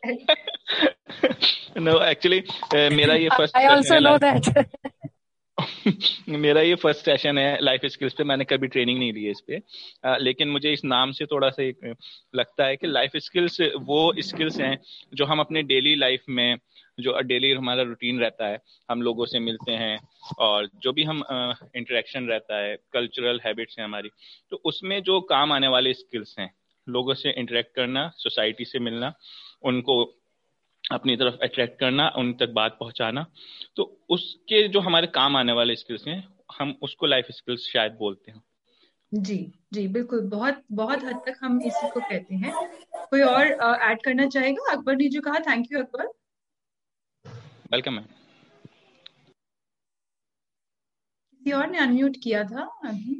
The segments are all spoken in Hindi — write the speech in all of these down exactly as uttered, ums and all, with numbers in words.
नो एक्चुअली मेरा ये first I also know that. मेरा ये फर्स्ट सेशन है लाइफ स्किल्स पे। मैंने कभी ट्रेनिंग नहीं ली है इस पे, अ, लेकिन मुझे इस नाम से थोड़ा सा एक लगता है कि लाइफ स्किल्स वो स्किल्स हैं जो हम अपने डेली लाइफ में, जो डेली हमारा रूटीन रहता है, हम लोगों से मिलते हैं और जो भी हम इंटरेक्शन रहता है, कल्चरल हैबिट्स हैं हमारी, तो उसमें जो काम आने वाले स्किल्स हैं, लोगों से इंटरेक्ट करना, सोसाइटी से मिलना, उनको अपनी तरफ अट्रैक्ट करना, उन तक बात पहुंचाना, तो उसके जो हमारे काम आने वाले स्किल्स हैं, हम उसको लाइफ स्किल्स शायद बोलते हैं। जी जी बिल्कुल, बहुत बहुत हद तक हम इसी को कहते हैं। कोई और ऐड uh, करना चाहेगा? अकबर ने जो कहा, थैंक यू अकबर। वेलकम है। किसी और ने अनम्यूट किया था अभी।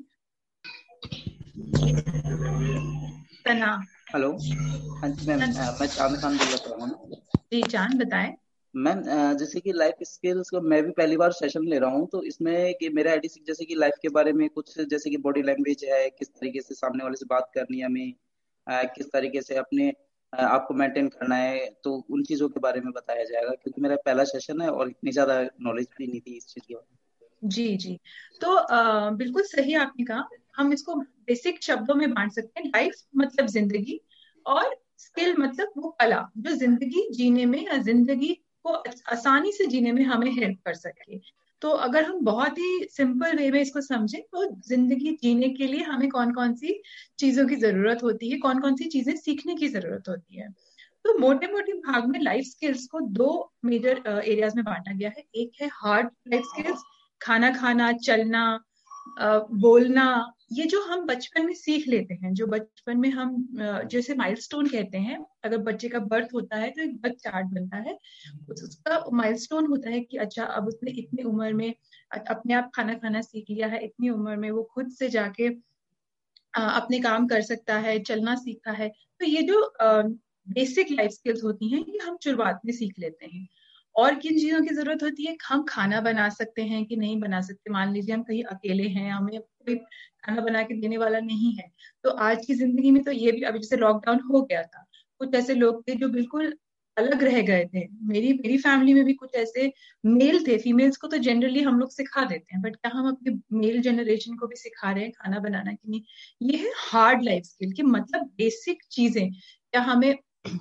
तना। हेलो, हाँ जी मैम, मैं चांद खान बोल रहा हूँ। जी चांद, बताएं। मैम जैसे कि लाइफ स्किल्स को मैं भी पहली बार सेशन ले रहा हूँ, तो इसमें कि मेरा आईडी जैसे कि लाइफ के बारे में कुछ, जैसे कि बॉडी लैंग्वेज है, किस तरीके से सामने वाले से बात करनी है हमें, अ, किस तरीके से अपने अ, आपको मेंटेन करना है, तो उन चीजों के बारे में बताया जाएगा, क्योंकि मेरा पहला सेशन है और इतनी ज्यादा नॉलेज भी नहीं थी इस चीज के बारे में। जी जी, तो आ, बिल्कुल सही आपने कहा। हम इसको बेसिक शब्दों में बांट सकते हैं। लाइफ मतलब जिंदगी, और स्किल मतलब वो कला जो जिंदगी जीने में या जिंदगी को आसानी से जीने में हमें हेल्प कर सके। तो अगर हम बहुत ही सिंपल वे में इसको समझें, तो जिंदगी जीने के लिए हमें कौन कौन सी चीजों की जरूरत होती है, कौन कौन सी चीजें सीखने की जरूरत होती है। तो मोटे मोटे भाग में लाइफ स्किल्स को दो मेजर एरियाज में बांटा गया है। एक है हार्ड लाइफ स्किल्स, खाना खाना, चलना, अ, बोलना, ये जो हम बचपन में सीख लेते हैं, जो बचपन में हम अ, जैसे माइलस्टोन कहते हैं। अगर बच्चे का बर्थ होता है तो एक बर्थ चार्ट बनता है, उसका माइलस्टोन होता है कि अच्छा अब उसने इतनी उम्र में अपने आप खाना खाना सीख लिया है, इतनी उम्र में वो खुद से जाके अ, अपने काम कर सकता है, चलना सीखा है। तो ये जो बेसिक लाइफ स्किल्स होती हैं, ये हम शुरुआत में सीख लेते हैं। और किन चीजों की जरूरत होती है? हम खाना बना सकते हैं कि नहीं बना सकते। मान लीजिए हम कहीं अकेले हैं, हमें कोई खाना बना के देने वाला नहीं है, तो आज की जिंदगी में तो ये भी, अभी जैसे लॉकडाउन हो गया था, कुछ ऐसे लोग थे जो बिल्कुल अलग रह गए थे। मेरी मेरी फैमिली में भी कुछ ऐसे मेल थे। फीमेल्स को तो जनरली हम लोग सिखा देते हैं, बट क्या हम अपने मेल जनरेशन को भी सिखा रहे हैं खाना बनाना कि नहीं? ये है हार्ड लाइफ स्किल, की मतलब बेसिक चीजें। क्या हमें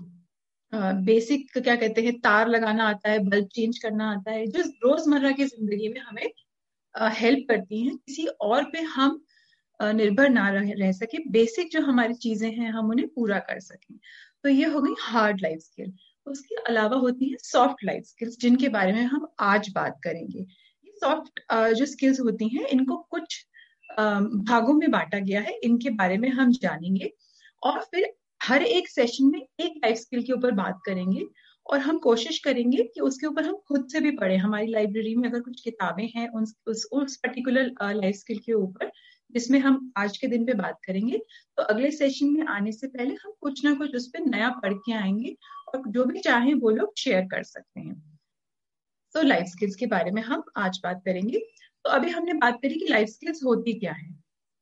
बेसिक uh, क्या कहते हैं, तार लगाना आता है, बल्ब चेंज करना आता है, जो रोजमर्रा की जिंदगी में हमें हेल्प uh, करती हैं, किसी और पे हम uh, निर्भर ना रह, रह सके। बेसिक जो हमारी चीजें हैं हम उन्हें पूरा कर सकें। तो ये हो गई हार्ड लाइफ स्किल। उसके अलावा होती है सॉफ्ट लाइफ स्किल्स, जिनके बारे में हम आज बात करेंगे। ये सॉफ्ट uh, जो स्किल्स होती हैं, इनको कुछ uh, भागों में बांटा गया है, इनके बारे में हम जानेंगे। और फिर हर एक सेशन में एक लाइफ स्किल के ऊपर बात करेंगे, और हम कोशिश करेंगे कि उसके ऊपर हम खुद से भी पढ़ें। हमारी लाइब्रेरी में अगर कुछ किताबें हैं उस उस, उस पर्टिकुलर लाइफ स्किल के ऊपर, जिसमें हम आज के दिन पे बात करेंगे, तो अगले सेशन में आने से पहले हम कुछ ना कुछ उस पर नया पढ़ के आएंगे, और जो भी चाहें वो लोग शेयर कर सकते हैं। तो लाइफ स्किल्स के बारे में हम आज बात करेंगे। तो अभी हमने बात करी कि लाइफ स्किल्स होती क्या है।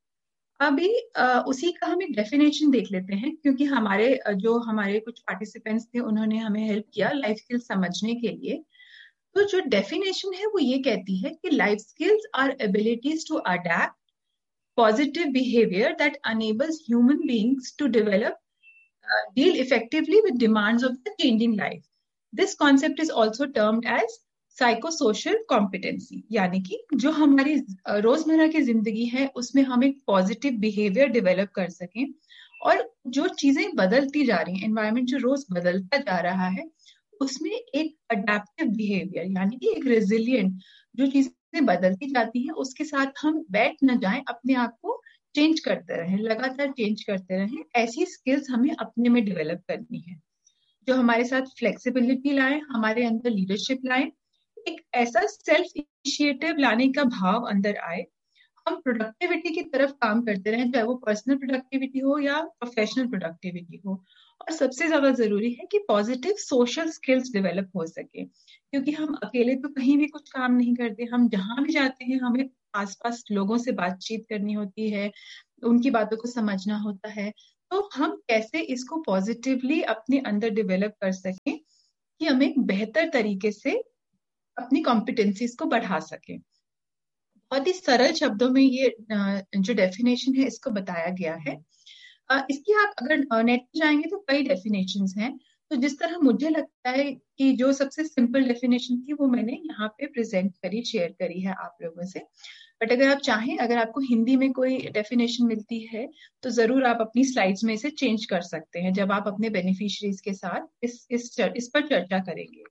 अभी आ, उसी का हम एक डेफिनेशन देख लेते हैं, क्योंकि हमारे जो हमारे कुछ पार्टिसिपेंट्स थे, उन्होंने हमें हेल्प किया लाइफ स्किल्स समझने के लिए। तो जो डेफिनेशन है वो ये कहती है कि life skills are abilities to adapt positive behaviour that enables human beings to develop deal effectively with demands of the changing life. This concept is also termed as psychosocial competency, यानी कि जो हमारी रोजमर्रा की जिंदगी है उसमें हम एक पॉजिटिव बिहेवियर डेवलप कर सकें, और जो चीजें बदलती जा रही हैं, एनवायरनमेंट जो रोज बदलता जा रहा है, उसमें एक अडेप्टिव बिहेवियर, यानी कि एक रेजिलियंट, जो चीजें बदलती जाती हैं उसके साथ हम बैठ न जाएं, अपने आप को चेंज करते रहें, लगातार चेंज करते रहें। ऐसी स्किल्स हमें अपने में डेवलप करनी है, जो हमारे साथ फ्लेक्सिबिलिटी लाए, हमारे अंदर लीडरशिप लाए, एक ऐसा सेल्फ इनिशिएटिव लाने का भाव अंदर आए, हम प्रोडक्टिविटी की तरफ काम करते रहें, चाहे वो पर्सनल प्रोडक्टिविटी हो या प्रोफेशनल प्रोडक्टिविटी हो। और सबसे ज्यादा जरूरी है कि पॉजिटिव सोशल स्किल्स डेवलप हो सके, क्योंकि हम अकेले तो कहीं भी कुछ काम नहीं करते। हम जहां भी जाते हैं हमें आसपास लोगों से बातचीत करनी होती है, उनकी बातों को समझना होता है। तो हम कैसे इसको पॉजिटिवली अपने अंदर डेवलप कर सकें कि हम एक बेहतर तरीके से अपनी कॉम्पिटेंसीज को बढ़ा सकें। बहुत ही सरल शब्दों में ये जो डेफिनेशन है इसको बताया गया है। इसकी आप अगर नेट पे जाएंगे तो कई डेफिनेशंस हैं, तो जिस तरह मुझे लगता है कि जो सबसे सिंपल डेफिनेशन थी वो मैंने यहाँ पे प्रेजेंट करी, शेयर करी है आप लोगों से। बट अगर आप चाहें, अगर आपको हिंदी में कोई डेफिनेशन मिलती है तो जरूर आप अपनी स्लाइड्स में इसे चेंज कर सकते हैं जब आप अपने बेनिफिशियरीज के साथ इस इस चर, इस पर चर्चा करेंगे।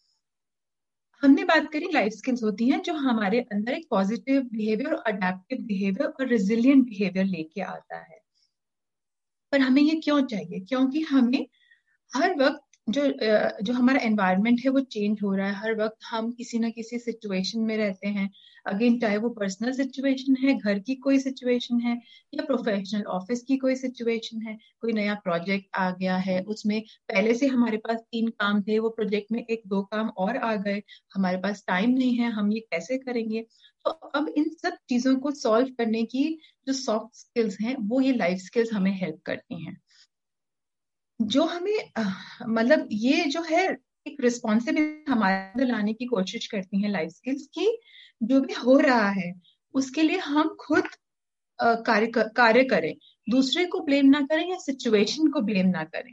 हमने बात करी लाइफ स्किल्स होती हैं जो हमारे अंदर एक पॉजिटिव बिहेवियर, अडेप्टिव बिहेवियर और रेजिलिएंट बिहेवियर लेके आता है। पर हमें ये क्यों चाहिए? क्योंकि हमें हर वक्त जो जो हमारा एनवायरनमेंट है वो चेंज हो रहा है, हर वक्त हम किसी ना किसी सिचुएशन में रहते हैं। अगेन, चाहे वो पर्सनल सिचुएशन है, घर की कोई सिचुएशन है, या प्रोफेशनल ऑफिस की कोई सिचुएशन है, कोई नया प्रोजेक्ट आ गया है, उसमें पहले से हमारे पास तीन काम थे, वो प्रोजेक्ट में एक दो काम और आ गए, हमारे पास टाइम नहीं है, हम ये कैसे करेंगे? तो अब इन सब चीजों को सॉल्व करने की जो सॉफ्ट स्किल्स हैं वो ये लाइफ स्किल्स हमें हेल्प करती हैं। जो हमें मतलब ये जो है एक रिस्पॉन्सिबिलिटी हमारे अंदर लाने की कोशिश करती हैं लाइफ स्किल्स की, जो भी हो रहा है उसके लिए हम खुद कार्य कार्य करें, दूसरे को ब्लेम ना करें या सिचुएशन को ब्लेम ना करें।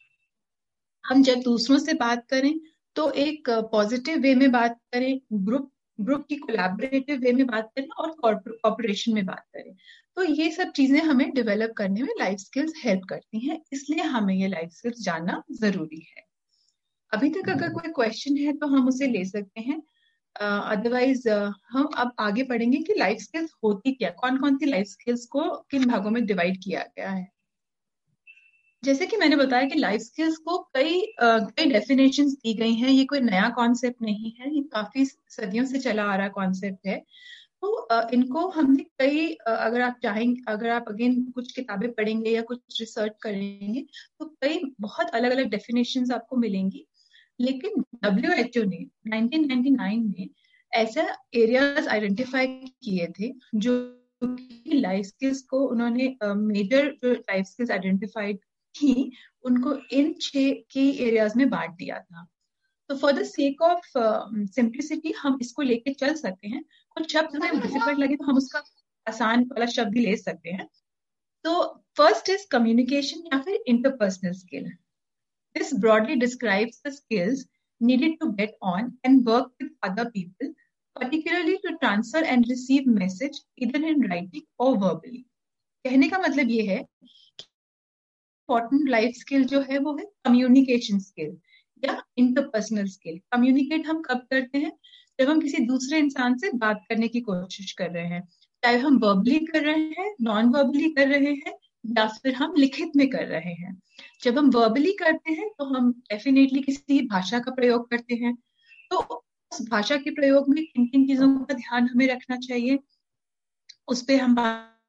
हम जब दूसरों से बात करें तो एक पॉजिटिव वे में बात करें, ग्रुप ग्रुप की कोलैबोरेटिव वे में बात करें और कॉर्पोरेशन में बात करें। तो ये सब चीजें हमें डेवलप करने में लाइफ स्किल्स हेल्प करती हैं, इसलिए हमें ये लाइफ स्किल्स जानना जरूरी है। अभी तक अगर कोई क्वेश्चन है तो हम उसे ले सकते हैं, अदरवाइज uh, uh, हम अब आगे पढ़ेंगे कि लाइफ स्किल्स होती क्या, कौन कौन सी लाइफ स्किल्स को किन भागों में डिवाइड किया गया है। जैसे कि मैंने बताया कि लाइफ स्किल्स को कई कई डेफिनेशंस दी गई हैं, ये कोई नया कॉन्सेप्ट नहीं है, ये काफी सदियों से चला आ रहा कॉन्सेप्ट है। तो uh, इनको हमने कई uh, अगर आप चाहेंगे, अगर आप अगेन कुछ किताबें पढ़ेंगे या कुछ रिसर्च करेंगे तो कई बहुत अलग अलग डेफिनेशंस आपको मिलेंगी। लेकिन डब्ल्यू एच ओ ने नाइनटीन नाइंटी नाइन में ऐसा एरियाज आइडेंटिफाई किए थे जो लाइफ स्किल्स को उन्होंने मेजर uh, जो लाइफ स्किल्स आइडेंटिफाइड थी उनको इन छह की एरियाज में बांट दिया था। तो for the sake of simplicity हम इसको लेके चल सकते हैं, कुछ शब्द हमें डिफिकल्ट लगे तो हम उसका आसान वाला शब्द भी ले सकते हैं। तो फर्स्ट इज कम्युनिकेशन या फिर interpersonal skill. This broadly describes the skills needed to get on and work with other people, particularly to transfer and receive message either in writing or verbally. कहने का मतलब ये है इम्पोर्टेंट लाइफ स्किल जो है वो है कम्युनिकेशन स्किल या इंटरपर्सनल स्किल। कम्युनिकेट हम कब करते हैं? जब हम किसी दूसरे इंसान से बात करने की कोशिश कर रहे हैं, चाहे हम वर्बली कर रहे हैं, नॉन वर्बली कर रहे हैं या फिर हम लिखित में कर रहे हैं। जब हम वर्बली करते हैं तो हम डेफिनेटली किसी भाषा का प्रयोग करते हैं। तो उस भाषा के प्रयोग में किन किन चीजों का ध्यान हमें रखना चाहिए उस पर हम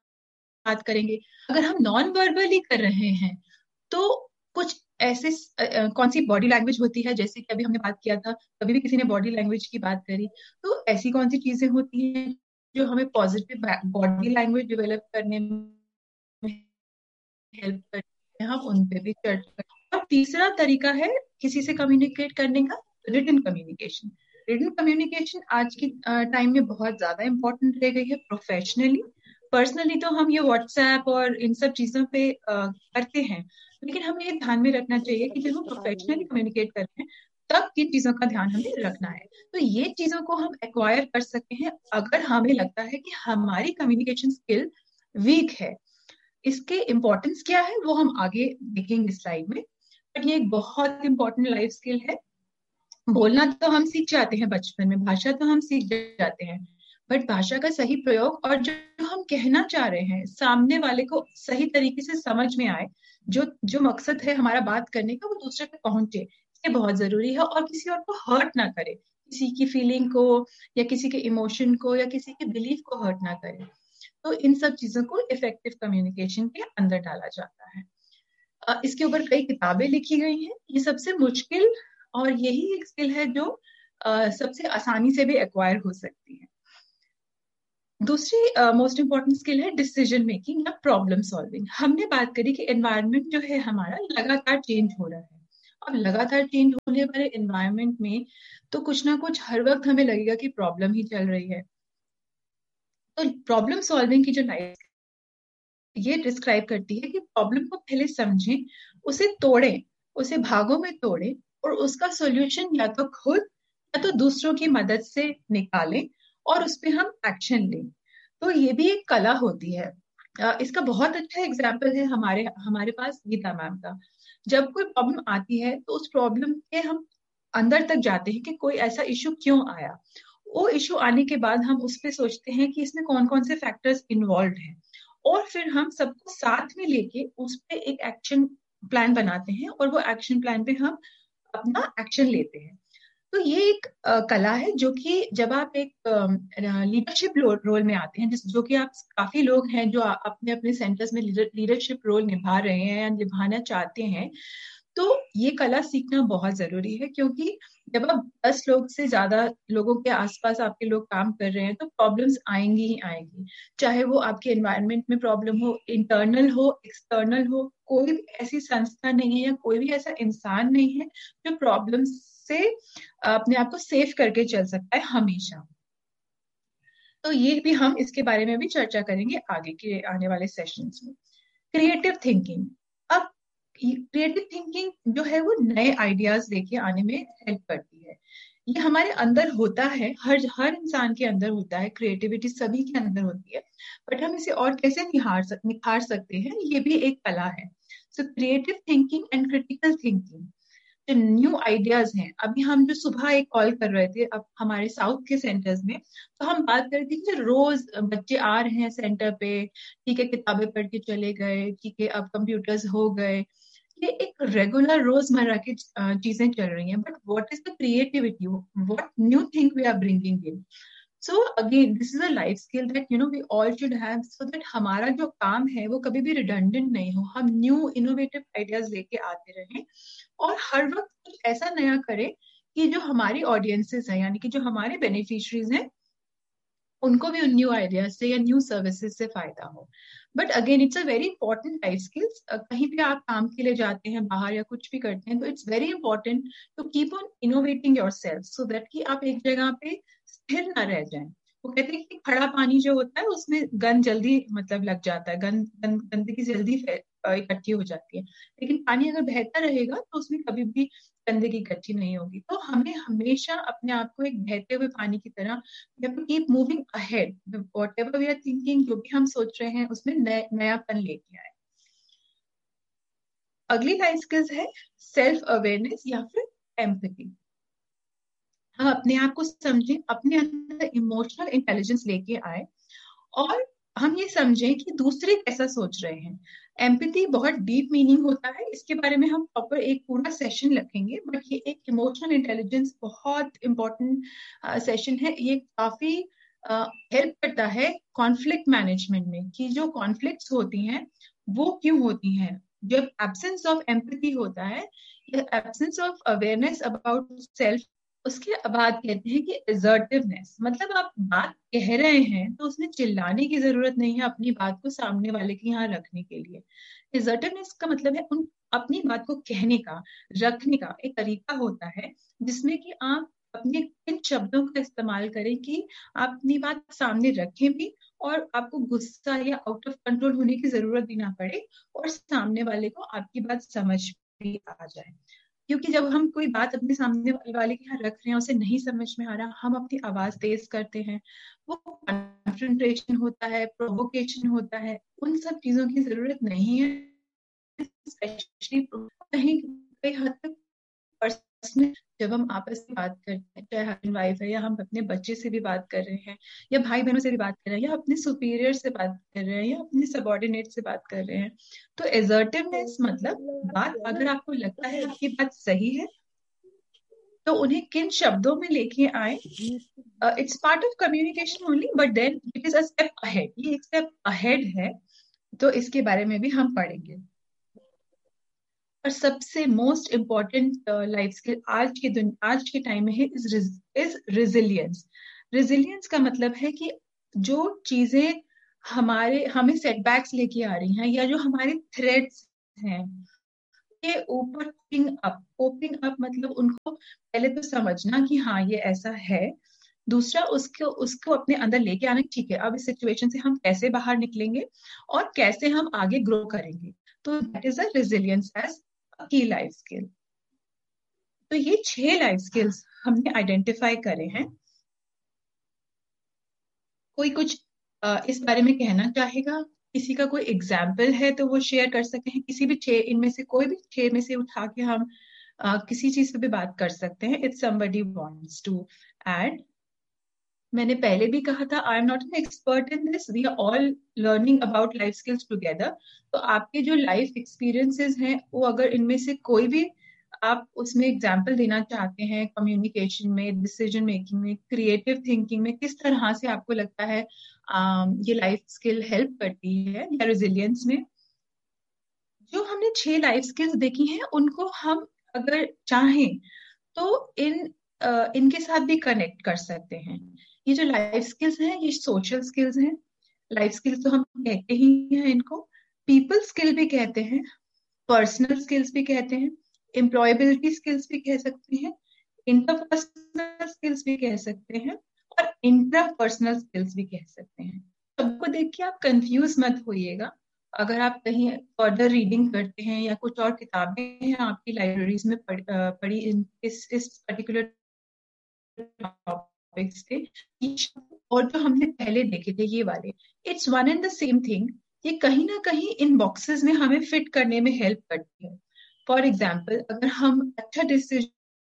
बात करेंगे। अगर हम नॉन वर्बली कर रहे हैं तो कुछ ऐसे uh, कौन सी बॉडी लैंग्वेज होती है, जैसे कि अभी हमने बात किया था, कभी भी किसी ने बॉडी लैंग्वेज की बात करी, तो ऐसी कौन सी चीजें होती हैं जो हमें पॉजिटिव बॉडी लैंग्वेज डेवलप करने में हेल्प करती हैं, हम उन पे भी चर्चा करें। और तीसरा तरीका है किसी से कम्युनिकेट करने का, रिटन कम्युनिकेशन। रिटन कम्युनिकेशन आज की टाइम में बहुत ज्यादा इंपॉर्टेंट रह गई है। प्रोफेशनली, पर्सनली तो हम ये व्हाट्सएप और इन सब चीजों पे uh, करते हैं, लेकिन हमें ये ध्यान में रखना चाहिए कि जब हम प्रोफेशनली कम्युनिकेट करते हैं तब किन चीजों का ध्यान हमें रखना है। तो ये चीजों को हम एक्वायर कर सकते हैं अगर हमें लगता है कि हमारी कम्युनिकेशन स्किल वीक है। इसके इम्पोर्टेंस क्या है वो हम आगे देखेंगे स्लाइड में, बट ये एक बहुत इंपॉर्टेंट लाइफ स्किल है। बोलना तो हम सीख जाते हैं बचपन में, भाषा तो हम सीख जाते हैं, बट भाषा का सही प्रयोग और जो हम कहना चाह रहे हैं सामने वाले को सही तरीके से समझ में आए, जो जो मकसद है हमारा बात करने का वो दूसरे तक पहुंचे, ये बहुत जरूरी है। और किसी और को हर्ट ना करे, किसी की फीलिंग को या किसी के इमोशन को या किसी के बिलीफ को हर्ट ना करे। तो इन सब चीजों को इफेक्टिव कम्युनिकेशन के अंदर डाला जाता है। इसके ऊपर कई किताबें लिखी गई हैं। ये सबसे मुश्किल और यही एक स्किल है जो सबसे आसानी से भी एक्वायर हो सकती है। दूसरी मोस्ट इम्पॉर्टेंट स्किल है डिसीजन मेकिंग या प्रॉब्लम सॉल्विंग। हमने बात करी कि एनवायरनमेंट जो है हमारा लगातार चेंज हो रहा है, और लगातार चेंज होने वाले एनवायरनमेंट में तो कुछ ना कुछ हर वक्त हमें लगेगा कि प्रॉब्लम ही चल रही है। तो प्रॉब्लम सॉल्विंग की जो लाइफ ये डिस्क्राइब करती है कि प्रॉब्लम को पहले समझें, उसे तोड़ें, उसे भागों में तोड़ें, और उसका सॉल्यूशन या तो खुद या तो दूसरों की मदद से निकालें और उस पर हम एक्शन लें। तो ये भी एक कला होती है। अ, इसका बहुत अच्छा एग्जाम्पल है हमारे हमारे पास गीता मैम का। जब कोई प्रॉब्लम आती है तो उस प्रॉब्लम के हम अंदर तक जाते हैं कि कोई ऐसा इशू क्यों आया। वो इशू आने के बाद हम उस पर सोचते हैं कि इसमें कौन कौन से फैक्टर्स इन्वॉल्व हैं, और फिर हम सबको साथ में लेके उस पर एक एक्शन प्लान बनाते हैं, और वो एक्शन प्लान पे हम अपना एक्शन लेते हैं। तो ये एक अ, कला है जो कि जब आप एक लीडरशिप रोल में आते हैं, जिस जो कि आप काफी लोग हैं जो आ- अपने अपने सेंटर्स में लीडरशिप रोल निभा रहे हैं या निभाना चाहते हैं, तो ये कला सीखना बहुत जरूरी है। क्योंकि जब आप दस लोग से ज्यादा लोगों के आसपास आपके लोग काम कर रहे हैं तो प्रॉब्लम्स आएंगी ही आएंगी, चाहे वो आपके एनवायरनमेंट में प्रॉब्लम हो, इंटरनल हो, एक्सटर्नल हो। कोई भी ऐसी संस्था नहीं है या कोई भी ऐसा इंसान नहीं है जो प्रॉब्लम से अपने आप को सेफ करके चल सकता है हमेशा। तो ये भी हम इसके बारे में भी चर्चा करेंगे आगे के आने वाले सेशंस में। Creative thinking. अब क्रिएटिव थिंकिंग जो है वो नए आइडियाज लेके आने में हेल्प करती है। ये हमारे अंदर होता है, हर हर इंसान के अंदर होता है, क्रिएटिविटी सभी के अंदर होती है, बट हम इसे और कैसे निहार सक, निखार सकते हैं, ये भी एक कला है। So creative thinking and critical thinking, जो न्यू आइडियाज हैं। अभी हम जो सुबह एक कॉल कर रहे थे अब हमारे साउथ के सेंटर्स में, तो हम बात कर रहे थे कि जो रोज बच्चे आ रहे हैं सेंटर पे, ठीक है किताबें पढ़ के चले गए, ठीक है अब कंप्यूटर्स हो गए, ये एक रेगुलर रोजमर्रा की अ, चीजें चल रही हैं, but what is the creativity, what new thing we are bringing in. So again this is a life skill that you know we all should have, so that हमारा जो काम है वो कभी भी रिडंडेंट नहीं हो, हम न्यू इनोवेटिव आइडियाज लेके आते रहें, और हर वक्त कुछ ऐसा नया करें कि जो हमारी ऑडियंसेस हैं, यानी कि जो हमारे बेनिफिशरीज हैं, उनको भी उन न्यू आइडियाज से या न्यू सर्विसेज से फायदा हो। But again it's a very important life skills. कहीं भी आप काम के लिए जाते हैं बाहर या कुछ भी करते हैं, तो it's very important to keep on innovating your self, so that कि आप एक जगह पे स्थिर ना रह जाएं। वो कहते हैं कि खड़ा पानी जो होता है उसमें गंद जल्दी मतलब लग जाता है, गंद गंद गंदगी जल्दी फै- अ, इकट्ठी हो जाती है, लेकिन पानी अगर बहता रहेगा तो उसमें कभी भी गंदगी इकट्ठी नहीं होगी। तो हमें हमेशा अपने आप को एक बहते हुए पानी की तरह we have to keep moving ahead, whatever we are thinking, जो भी हम सोच रहे हैं उसमें नए नयापन लेके आए। अगली लाइफ स्किल्स है सेल्फ अवेयरनेस या फिर एम्पैथी। हम अपने आप को समझें, अपने अंदर इमोशनल इंटेलिजेंस लेके आए, और हम ये समझें कि दूसरे कैसा सोच रहे हैं। एम्पैथी बहुत डीप मीनिंग होता है, इसके बारे में हम प्रॉपर एक पूरा सेशन रखेंगे, बट ये एक इमोशनल इंटेलिजेंस बहुत इंपॉर्टेंट सेशन है। ये काफी हेल्प करता है कॉन्फ्लिक्ट मैनेजमेंट में, कि जो कॉन्फ्लिक्ट्स होती हैं वो क्यों होती हैं। जब एब्सेंस ऑफ एम्पैथी होता है, absence of awareness about self, उसके बाद कहते हैं कि असर्टिवनेस, मतलब आप बात कह रहे हैं तो उसमें चिल्लाने की जरूरत नहीं है अपनी बात को सामने वाले के यहाँ रखने के लिए। असर्टिवनेस का मतलब है उन अपनी बात को कहने का, रखने का एक तरीका होता है, जिसमें कि आप अपने किन शब्दों का इस्तेमाल करें कि आप अपनी बात सामने रखें भी, और आपको गुस्सा या आउट ऑफ कंट्रोल होने की जरूरत भी ना पड़े, और सामने वाले को आपकी बात समझ भी आ जाए। क्योंकि जब हम कोई बात अपने सामने वाले के यहाँ रख रहे हैं, उसे नहीं समझ में आ रहा, हम अपनी आवाज तेज करते हैं, वो कॉन्फ्रंटेशन होता है, प्रोवोकेशन होता है, उन सब चीजों की जरूरत नहीं है। स्पेशली कहीं कहीं हद तक पर्सनल, जब हम आपस में बात करते हैं, चाहे हस्बैंड वाइफ है, या हम अपने बच्चे से भी बात कर रहे हैं, या भाई बहनों से भी बात कर रहे हैं, या अपने सुपीरियर से बात कर रहे हैं, या अपने सबॉर्डिनेट से बात कर रहे हैं, तो एसर्टिवनेस मतलब बात अगर आपको लगता है आपकी बात सही है तो उन्हें किन शब्दों में लेके आए। It's part of communication only, but then it is a step ahead, ये एक स्टेप अहेड है। तो इसके बारे में भी हम पढ़ेंगे। और सबसे मोस्ट इम्पॉर्टेंट लाइफ स्किल आज के दिन आज के टाइम में है इज इज रेजिलियंस। रेजिलियंस का मतलब है कि जो चीजें हमारे हमें सेटबैक्स लेके आ रही हैं या जो हमारे थ्रेड्स हैं, के ऊपर कोपिंग अप कोपिंग अप मतलब उनको पहले तो समझना कि हाँ ये ऐसा है, दूसरा उसको उसको अपने अंदर लेके आना, ठीक है अब इस सिचुएशन से हम कैसे बाहर निकलेंगे और कैसे हम आगे ग्रो करेंगे। तो that is a resilience as a की लाइफ स्किल। तो ये छह लाइफ स्किल्स हमने आइडेंटिफाई करे हैं। कोई कुछ अ, इस बारे में कहना चाहेगा? किसी का कोई एग्जाम्पल है तो वो शेयर कर सकते हैं, किसी भी छह इनमें से कोई भी छह में से उठा के हम अ, किसी चीज पे भी बात कर सकते हैं। If somebody wants to add। मैंने पहले भी कहा था I am not an expert in this, we are all learning about life skills together. तो आपके जो लाइफ एक्सपीरियंसेस हैं वो अगर इनमें से कोई भी आप उसमें एग्जाम्पल देना चाहते हैं, कम्युनिकेशन में, डिसीजन मेकिंग में, क्रिएटिव थिंकिंग में, किस तरह से आपको लगता है um, ये लाइफ स्किल हेल्प करती है या रेजिलियंस में। जो हमने छह लाइफ स्किल्स देखी हैं उनको हम अगर चाहें तो इन uh, इनके साथ भी कनेक्ट कर सकते हैं। ये जो लाइफ स्किल्स हैं ये सोशल स्किल्स हैं। लाइफ स्किल्स तो हम कहते ही हैं इनको, पीपल स्किल भी कहते हैं, पर्सनल स्किल्स भी कहते हैं, एम्प्लॉयबिलिटी स्किल्स भी कह सकते हैं, इंटरपर्सनल स्किल्स भी कह सकते हैं और इंट्रापर्सनल स्किल्स भी कह सकते हैं। सबको देख के आप कंफ्यूज मत होइएगा। अगर आप कहीं फर्दर रीडिंग करते हैं या कुछ और किताबें हैं आपकी लाइब्रेरीज में पढ़, अ, पढ़ी इन, इस इस पर्टिकुलर टॉपिक्स पे, और जो हमने पहले देखे थे ये वाले, it's one and the same thing. ये कहीं ना कहीं इन बॉक्सेस में हमें फिट करने में हेल्प करती है। फॉर एग्जाम्पल अगर हम अच्छा डिसीजन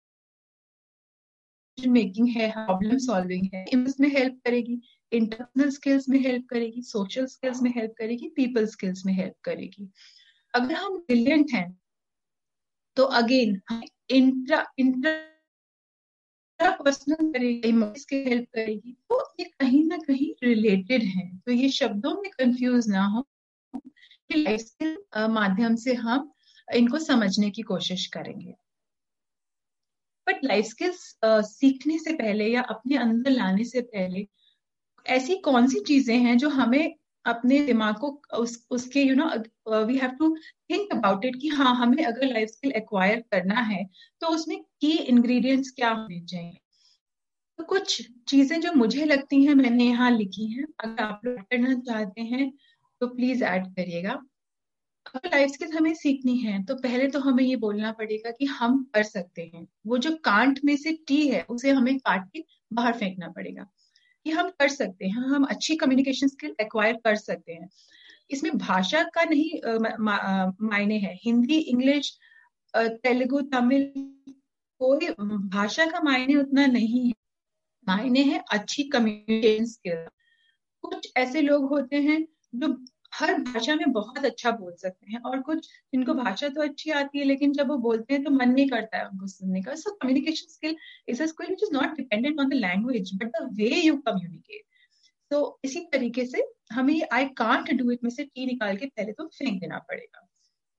मेकिंग है, प्रॉब्लम सॉल्विंग है, इसमें हेल्प करेगी, इंटरनल स्किल्स में हेल्प करेगी, सोशल स्किल्स में हेल्प करेगी, पीपल स्किल्स में हेल्प करेगी। अगर हम ब्रिलियंट हैं तो अगेन इंट्रा इंट्रा पर्सनल करेगी, इसके हेल्प करेगी। तो ये कहीं ना कहीं रिलेटेड है। तो ये शब्दों में कंफ्यूज ना हो कि लाइफ स्किल माध्यम से हम इनको समझने की कोशिश करेंगे। बट लाइफ स्किल्स सीखने से पहले या अपने अंदर लाने से पहले ऐसी कौन सी चीजें हैं जो हमें अपने दिमाग को उस उसके you know we have to think about it कि हाँ हमें अगर लाइफ स्किल एक्वायर करना है तो उसमें की इंग्रेडिएंट्स क्या होने चाहिए। तो कुछ चीजें जो मुझे लगती हैं मैंने यहाँ लिखी हैं, अगर आप लोग करना चाहते हैं तो प्लीज ऐड करिएगा। अगर लाइफ स्किल हमें सीखनी है तो पहले तो हमें ये बोलना पड़ेगा कि हम कर सकते हैं। वो जो कांट में से टी है उसे हमें काट के बाहर फेंकना पड़ेगा कि हम कर सकते हैं, हम अच्छी कम्युनिकेशन स्किल एक्वायर कर सकते हैं। इसमें भाषा का नहीं मायने है, हिंदी, इंग्लिश, तेलुगु, तमिल, कोई भाषा का मायने उतना नहीं है। मायने है अच्छी कम्युनिकेशन स्किल। कुछ ऐसे लोग होते हैं जो हर भाषा में बहुत अच्छा बोल सकते हैं और कुछ जिनको भाषा तो अच्छी आती है लेकिन जब वो बोलते हैं तो मन नहीं करता है उनको सुनने का। So communication skill is a skill which is not dependent on the language but the way you communicate. तो इसी तरीके से हमें आई कांट डू इट में से टी निकाल के पहले तो फेंक देना पड़ेगा।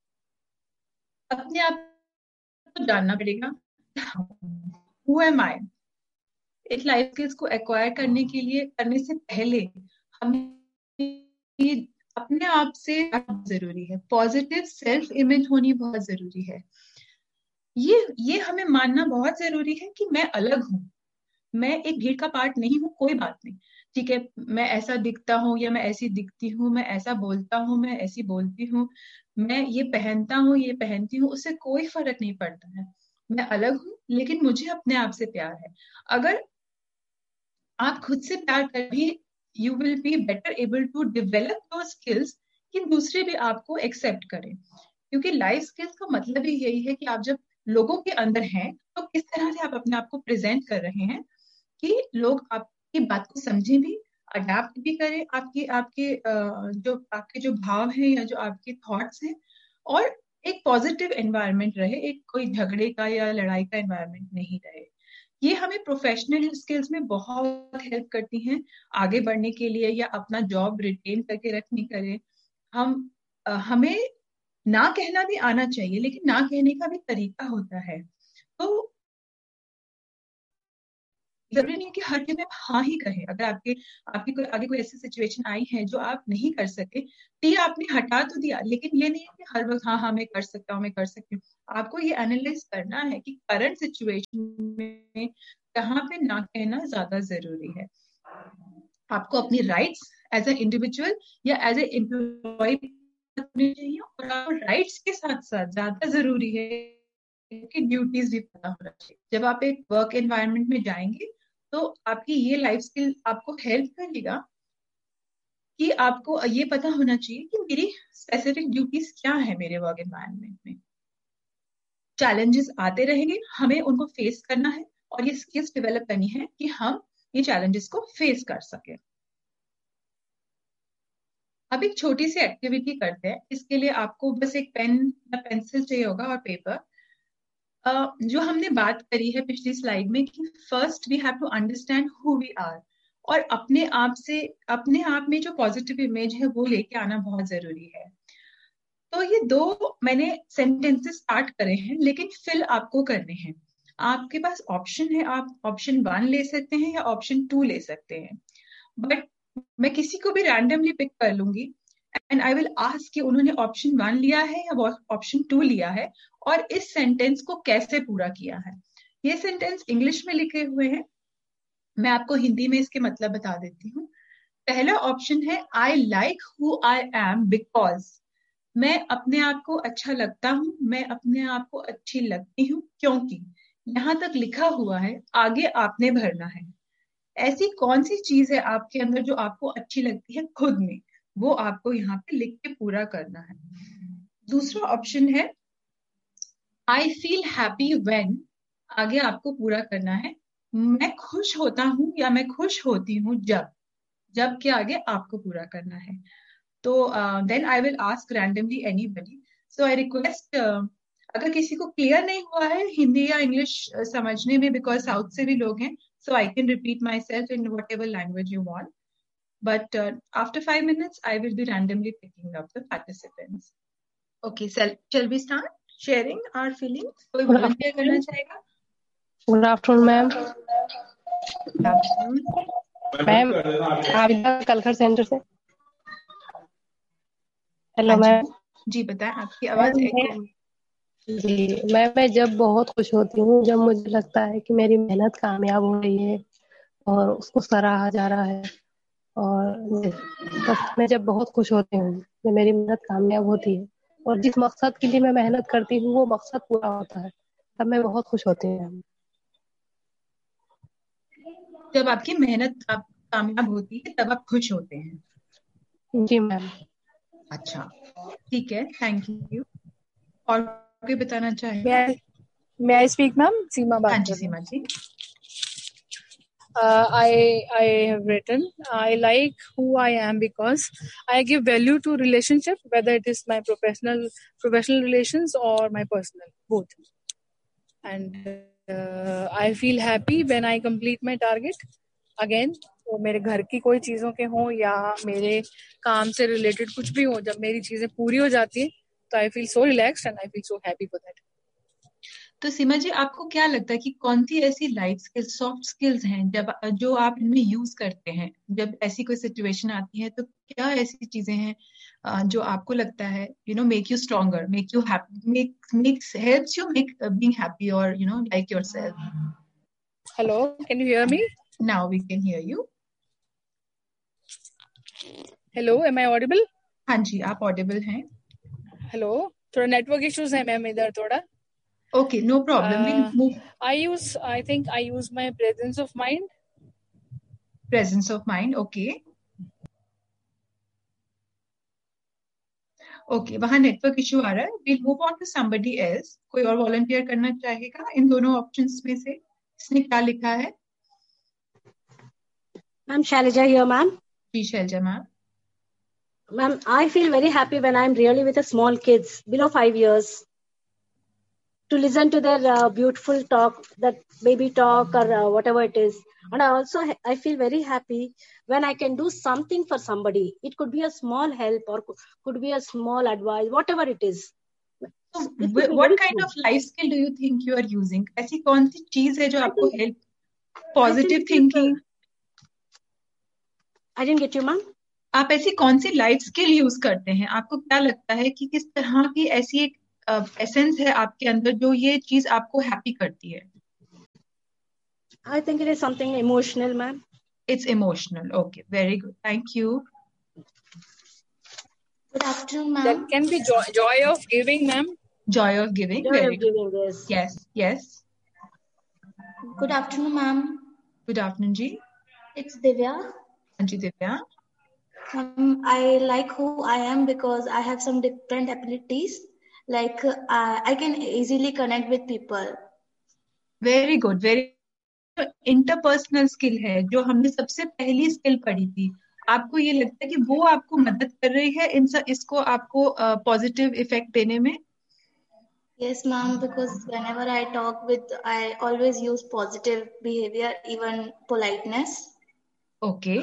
अपने आप को जानना पड़ेगा, हु एम आई। एक लाइफ स्किल्स को एक्वायर करने के लिए करने से पहले हमें ये अपने आप से जरूरी है, पॉजिटिव सेल्फ इमेज होनी बहुत जरूरी है। ये ये हमें मानना बहुत जरूरी है कि मैं अलग हूँ, मैं एक भीड़ का पार्ट नहीं हूँ। कोई बात नहीं, ठीक है, मैं ऐसा दिखता हूँ या मैं ऐसी दिखती हूँ, मैं ऐसा बोलता हूँ, मैं ऐसी बोलती हूँ, मैं ये पहनता हूँ, ये पहनती हूँ, उससे कोई फर्क नहीं पड़ता है। मैं अलग हूँ लेकिन मुझे अपने आप से प्यार है। अगर आप खुद से प्यार कर भी you will be better able to develop दो स्किल्स कि दूसरे भी आपको एक्सेप्ट करें। क्योंकि लाइफ स्किल्स का मतलब ही यही है कि आप जब लोगों के अंदर हैं तो किस तरह से आप अपने आप को प्रेजेंट कर रहे हैं कि लोग आपकी बात को समझें भी, अडेप्ट भी करें आपके आपके जो आपके जो भाव हैं या जो आपके थॉट्स हैं, और एक पॉजिटिव एनवायरनमेंट रहे, एक कोई झगड़े का या लड़ाई का एनवायरनमेंट नहीं रहे। ये हमें प्रोफेशनल स्किल्स में बहुत हेल्प करती हैं आगे बढ़ने के लिए या अपना जॉब रिटेन करके रखने के लिए। हम अ, हमें ना कहना भी आना चाहिए लेकिन ना कहने का भी तरीका होता है। तो जरूरी नहीं है कि हर चीज में हाँ ही कहें। अगर आपके आपकी कोई आगे कोई ऐसी सिचुएशन आई है जो आप नहीं कर सके, टी आपने हटा तो दिया, लेकिन ये नहीं है कि हर वक्त हाँ हाँ मैं कर सकता हूँ मैं कर सकती हूँ। आपको ये एनालाइज करना है कि करंट सिचुएशन में कहाँ पे ना कहना ज्यादा जरूरी है। आपको अपनी राइट्स एज ए इंडिविजुअल या एज ए एम्प्लॉय चाहिए, और आपको राइट्स के साथ साथ ज्यादा जरूरी है कि ड्यूटीज भी पता होना चाहिए। जब आप एक वर्क एनवायरनमेंट में जाएंगे तो आपकी ये लाइफ स्किल आपको हेल्प करेगा कि आपको ये पता होना चाहिए कि मेरी स्पेसिफिक ड्यूटीज क्या है मेरे वर्क एनवायरनमेंट में। चैलेंजेस आते रहेंगे, हमें उनको फेस करना है और ये स्किल्स डेवलप करनी है कि हम ये चैलेंजेस को फेस कर सके। अब एक छोटी सी एक्टिविटी करते हैं। इसके लिए आपको बस एक पेन या पेंसिल चाहिए होगा और पेपर। Uh, जो हमने बात करी है पिछली स्लाइड में कि first we have to understand who we are, और अपने आप से अपने आप में जो पॉजिटिव इमेज है वो लेके आना बहुत जरूरी है। तो ये दो मैंने सेंटेंसेस स्टार्ट करे हैं, लेकिन फिल आपको करने हैं। आपके पास ऑप्शन है, आप ऑप्शन वन ले सकते हैं या ऑप्शन टू ले सकते हैं, बट मैं किसी को भी रैंडमली पिक कर लूंगी एंड आई विल आस्क कि उन्होंने ऑप्शन वन लिया है या ऑप्शन टू लिया है और इस सेंटेंस को कैसे पूरा किया है। ये सेंटेंस इंग्लिश में लिखे हुए हैं, मैं आपको हिंदी में इसके मतलब बता देती हूँ। पहला ऑप्शन है I like who I am because, मैं अपने आप को अच्छा लगता हूँ, मैं अपने आप को अच्छी लगती हूँ क्योंकि। यहाँ तक लिखा हुआ है, आगे आपने भरना है। ऐसी कौन सी चीज है आपके अंदर जो आपको अच्छी लगती है खुद में, वो आपको यहाँ पे लिख के पूरा करना है। दूसरा ऑप्शन है आई फील हैप्पी व्हेन, आगे आपको पूरा करना है मैं खुश होता हूँ या मैं खुश होती हूँ जब, जब के आगे आपको पूरा करना है। तो then I will ask randomly anybody. So I request, अगर किसी को क्लियर नहीं हुआ है हिंदी या इंग्लिश समझने में, बिकॉज साउथ से भी लोग हैं, so I can repeat myself in whatever language you want. But uh, after five minutes, I will be randomly picking up the participants. Okay, so shall we start sharing our feelings? कोई volunteer करना चाहेगा? Good afternoon, ma'am. Good afternoon. Ma'am Abida कलखर centre से। Hello ma'am. जी बताएं, आपकी आवाज एक जी मैं मैं जब बहुत खुश होती हूँ, जब मुझे लगता है कि मेरी मेहनत कामयाब हो रही है और उसको सराहा जा रहा है, और बस मैं जब बहुत खुश होती हूँ जब मेरी मेहनत कामयाब होती है और जिस मकसद के लिए मैं मेहनत करती हूँ वो मकसद पूरा होता है, तब मैं बहुत खुश होती हूँ। जब आपकी मेहनत आप कामयाब होती है तब आप खुश होते हैं? जी मैम। अच्छा ठीक है, थैंक यू। और कोई बताना चाहेंगे? May I speak, ma'am? सीमा बात हाँ जी कर रही सीमा जी। Uh, I I have written I like who I am because I give value to relationship, whether it is my professional professional relations or my personal, both. And uh, I feel happy when I complete my target. Again, वो मेरे घर की कोई चीजों के हों या मेरे काम से रिलेटेड कुछ भी हो, जब मेरी चीजें पूरी हो जाती है तो I feel so relaxed and I feel so happy for that. तो सीमा जी, आपको क्या लगता है कि कौन सी ऐसी लाइफ स्किल्स, सॉफ्ट स्किल्स हैं जब जो आप इनमें यूज करते हैं जब ऐसी कोई सिचुएशन आती है, तो क्या ऐसी चीजें हैं जो आपको लगता है you know make you stronger, make you happy, make makes helps you make being happy और you know like yourself? Hello, can you hear me? Now we can hear you. Hello, M I audible? हाँ जी, आप ऑडिबल हैं। हेलो, थोड़ा नेटवर्क इश्यूज है मैम इधर थोड़ा। Okay, no problem. Uh, we'll move. I use, I think I use my presence of mind. Presence of mind, okay. Okay, वहाँ नेटवर्क इशू आ रहा है। We'll move on to somebody else. कोई और वॉलंटियर करना चाहेगा इन दोनों ऑप्शंस में से? इसने क्या लिखा है? Ma'am, Shailaja here, ma'am. Ji Selja ma'am. Ma'am, I feel very happy when I'm really with the small kids below five years. To listen to their uh, beautiful talk, that baby talk or uh, whatever it is. And I also, I feel very happy when I can do something for somebody. It could be a small help or could be a small advice, whatever it is. So, what kind of life skill do you think you are using? ऐसी कौन सी चीज है जो आपको help, positive thinking. I didn't get you ma'am. आप ऐसी कौन सी लाइफ स्किल यूज करते हैं? आपको क्या लगता है कि किस तरह की ऐसी एक एसेंस है आपके अंदर जो ये चीज आपको हैप्पी करती है? I think it is something emotional ma'am. It's emotional. Okay, very good. Thank you. Good afternoon, ma'am. That can be joy, joy of giving, ma'am. Joy of giving. Joy Very of good. giving, yes. Yes, yes. Good afternoon, ma'am. Good afternoon, Ji. It's Divya. Anji Divya. Um, I like who I am because I have some different abilities. Like uh, I can easily connect with people. Very good. Very interpersonal skill है जो हमने सबसे पहली स्किल पढ़ी थी। आपको ये लगता है कि वो आपको मदद कर रही है इन सब इसको आपको पॉजिटिव uh, इफेक्ट देने में? Yes, ma'am. Because whenever I talk with, I always use positive behavior, even politeness. Okay.